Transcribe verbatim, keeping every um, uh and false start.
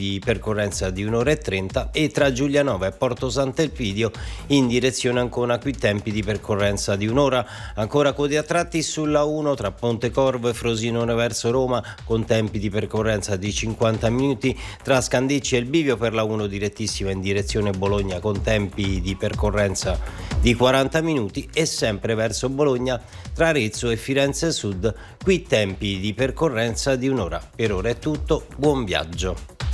di percorrenza di un'ora e trenta, e tra Giulianova e Porto Sant'Elpidio in direzione Ancona qui tempi di percorrenza di un'ora. Ancora code a tratti sulla uno tra Pontecorvo e Frosinone verso Roma con tempi di percorrenza di cinquanta minuti, tra Scandicci e il Bivio per la uno direttissima in direzione Bologna con tempi di percorrenza di quaranta minuti, e sempre verso Bologna tra Arezzo e Firenze Sud qui tempi di percorrenza di un'ora. Per ora è tutto, buon viaggio.